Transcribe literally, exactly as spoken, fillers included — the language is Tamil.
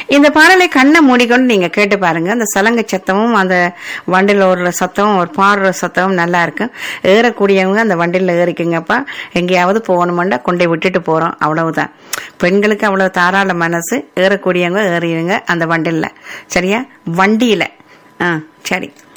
இந்த பாடலை கண்ணை மூடிக்கொண்டு நீங்க கேட்டு பாருங்க. அந்த சலங்கை சத்தமும் அந்த வண்டில் ஓடுற சத்தமும் ஒரு பாடுற சத்தமும் நல்லா இருக்கும். ஏறக்கூடியவங்க அந்த வண்டில ஏறிக்குங்கப்பா. எங்கேயாவது போகணுமெண்டா கொண்டே விட்டுட்டு போறோம், அவ்வளவுதான். பெண்களுக்கு அவ்வளவு தாராள மனசு. ஏறக்கூடியவங்க ஏறிடுங்க அந்த வண்டில, சரியா? வண்டியில. ஆ சரி.